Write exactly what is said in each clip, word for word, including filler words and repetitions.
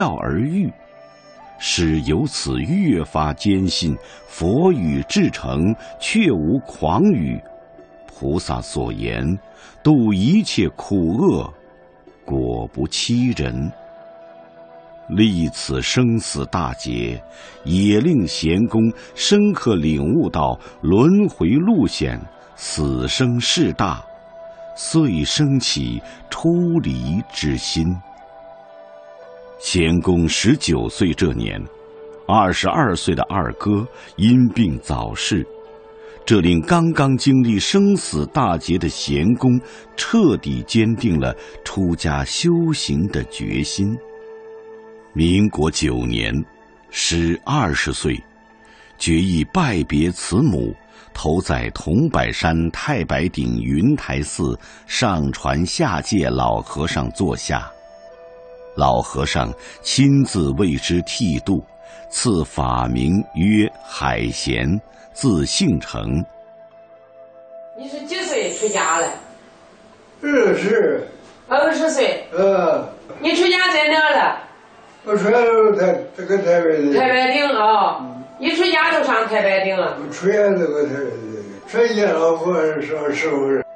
药而愈，使由此越发坚信佛语至诚，确无诳语。菩萨所言，度一切苦厄，果不欺人。历此生死大劫，也令贤公深刻领悟到轮回路险，死生事大，遂生起出离之心。贤公十九岁这年，二十二岁的二哥因病早逝，这令刚刚经历生死大劫的贤公彻底坚定了出家修行的决心。民国九年，时二十岁，决意拜别慈母，投在桐柏山太白顶云台寺上传下界老和尚座下。老和尚亲自为之剃度，赐法名曰海贤，字姓成。 你是几岁出家了？ 二十。 二十岁。 呃。 你出家在哪了？ 我出家都台这个台北的。 太白顶啊、哦！一出家就上太白顶了。 我出家这个台北的，出家老和尚时候。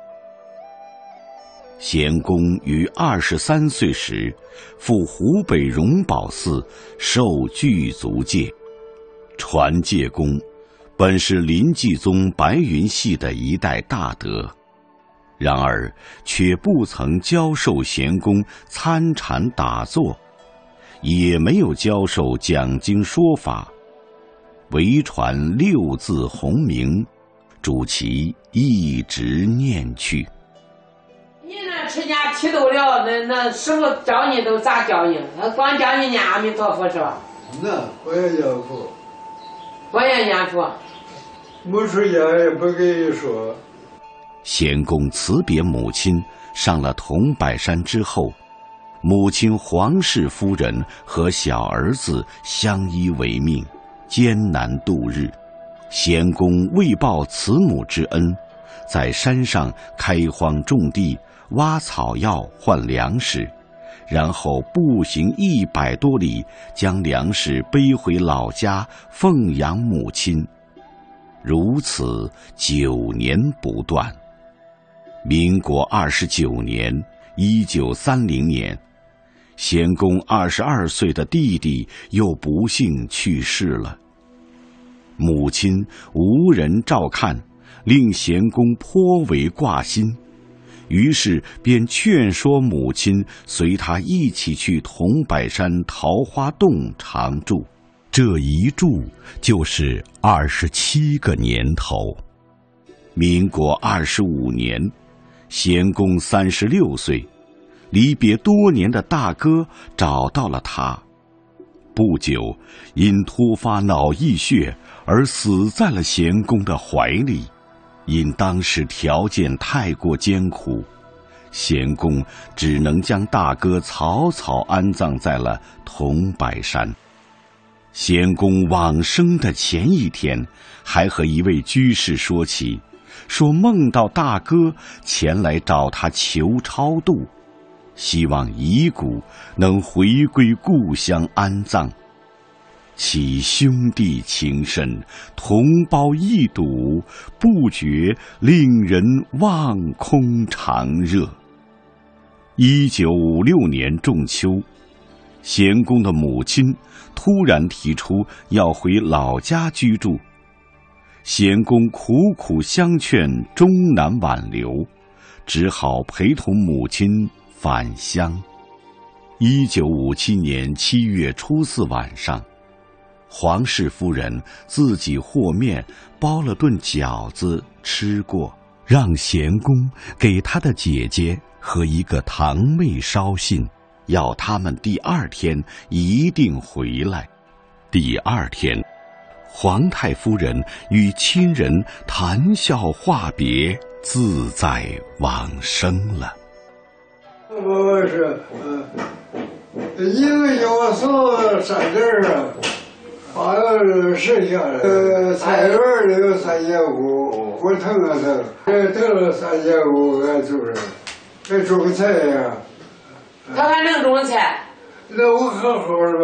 贤公于二十三岁时，赴湖北荣宝寺受具足戒。传戒公本是临济宗白云系的一代大德，然而却不曾教授贤公参禅打坐，也没有教授讲经说法，唯传六字洪名，主其一直念去。 你那出家剃度了，那那师傅教你都咋教你？他光教你念阿弥陀佛是吧？ 那我也念佛。 我也念佛。 没出家也不跟你说。 贤公辞别母亲，上了桐柏山之后，母亲黄氏夫人和小儿子相依为命，艰难度日。贤公为报慈母之恩，在山上开荒种地，挖草药换粮食，然后步行一百多里，将粮食背回老家奉养母亲。如此九年不断。民国二十九年，一九三零年，贤公二十二岁的弟弟又不幸去世了。母亲无人照看，令贤公颇为挂心，于是便劝说母亲随他一起去桐柏山桃花洞常住。这一住就是二十七个年头。民国二十五年，贤公三十六岁，离别多年的大哥找到了他。不久，因突发脑溢血而死在了贤公的怀里。因当时条件太过艰苦，贤公只能将大哥草草安葬在了桐柏山。贤公往生的前一天，还和一位居士说起，说梦到大哥前来找他求超度，希望遗骨能回归故乡安葬。其兄弟情深，同胞一睹，不觉令人望空长热。一九五六年仲秋，贤公的母亲突然提出要回老家居住，贤公苦苦相劝，终难挽留，只好陪同母亲返乡。一九五七年七月初四晚上，黄氏夫人自己和面包了顿饺子吃过，让贤公给他的姐姐和一个堂妹捎信，要他们第二天一定回来。第二天，皇太夫人与亲人谈笑话别，自在往生了。 我是，呃，一个叫我送三字啊，好像剩下的，呃，菜园里有三千五，我腾了腾，呃，腾了三千五，俺就是，还种菜呀。 他还能种菜？ 那我可好了。